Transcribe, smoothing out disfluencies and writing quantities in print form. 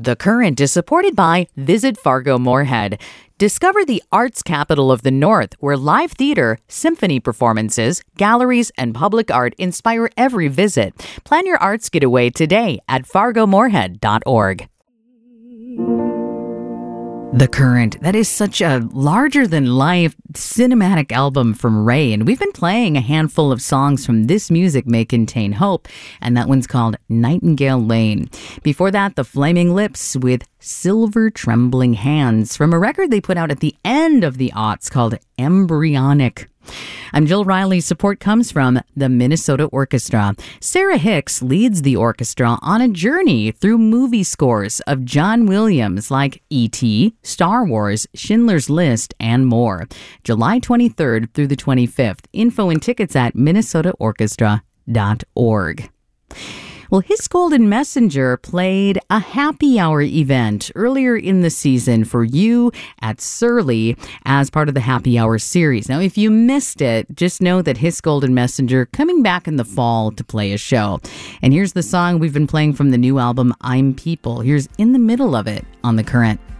The Current is supported by Visit Fargo Moorhead. Discover the arts capital of the North, where live theater, symphony performances, galleries, and public art inspire every visit. Plan your arts getaway today at fargomoorhead.org. The Current, that is such a larger-than-life cinematic album from Ray, and we've been playing a handful of songs from This Music May Contain Hope, and that one's called Nightingale Lane. Before that, The Flaming Lips with Silver Trembling Hands from a record they put out at the end of the aughts called Embryonic. I'm Jill Riley. Support comes from the Minnesota Orchestra. Sarah Hicks leads the orchestra on a journey through movie scores of John Williams like E.T., Star Wars, Schindler's List, and more. July 23rd through the 25th. Info and tickets at minnesotaorchestra.org. Well, His Golden Messenger played a happy hour event earlier in the season for you at Surly as part of the Happy Hour series. Now, if you missed it, just know that His Golden Messenger coming back in the fall to play a show. And here's the song we've been playing from the new album, I'm People. Here's In the Middle of It on The Current.